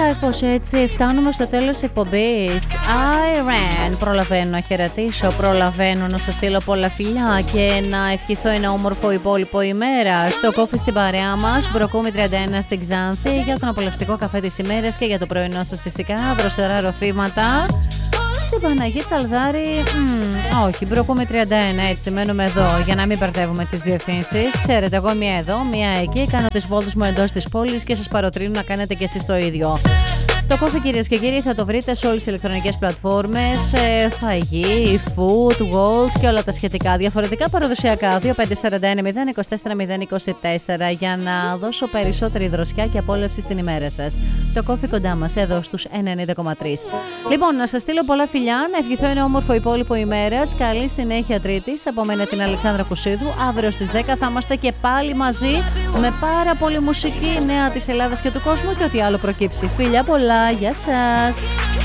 Κάπως έτσι φτάνουμε στο τέλος της εκπομπής. Iran. Προλαβαίνω να χαιρετήσω, προλαβαίνω να σας στείλω πολλά φιλιά και να ευχηθώ ένα όμορφο υπόλοιπο ημέρα. Στο κόφι στην παρέα μας, Μπροκούμη 31 στην Ξάνθη, για τον απολαυστικό καφέ της ημέρας και για το πρωινό σας φυσικά. Δροσερά ροφήματα. Στην Παναγία Τσαλδάρη, όχι, Μπροκούμη 31, έτσι μένουμε εδώ για να μην μπερδεύουμε τις διευθύνσεις. Ξέρετε, εγώ μία εδώ, μία εκεί, κάνω τις βόλτες μου εντός της πόλης και σας παροτρύνω να κάνετε και εσείς το ίδιο. Το κόφι, κυρίες και κύριοι, θα το βρείτε σε όλες τις ηλεκτρονικές πλατφόρμες, φαγή, food, gold και όλα τα σχετικά. Διαφορετικά παραδοσιακά, 2541-024-024, για να δώσω περισσότερη δροσιά και απόλαυση στην ημέρα σας. Το κόφι κοντά μας, εδώ στους 90,3. Λοιπόν, να σας στείλω πολλά φιλιά, να ευχηθώ ένα όμορφο υπόλοιπο ημέρας. Καλή συνέχεια Τρίτης. Από μένα την Αλεξάνδρα Κουσίδου. Αύριο στις 10 θα είμαστε και πάλι μαζί με πάρα πολύ μουσική, νέα της Ελλάδας και του κόσμου και ό,τι άλλο προκύψει. Φιλιά πολλά. Γεια σας!